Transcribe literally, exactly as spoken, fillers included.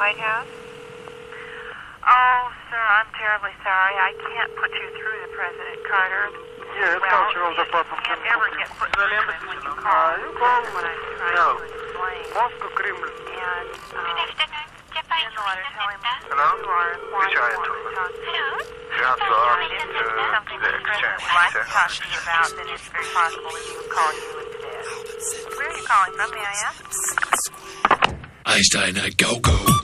White House? Oh, sir, I'm terribly sorry. I can't put you through to President Carter. Yes, well, cultural department. You can't ever get put through to him when you call. Uh, you call That's what I'm trying no. to explain. Moscow Kremlin. And, um, in the letter, tell him Hello? you are why you want to talk to him. Jean-Claude, If uh, there's something the that the President exchange, would like to sir. talk to you about, then it's very possible that he would call you instead. Where are you calling from, may I ask? Einstein, go go.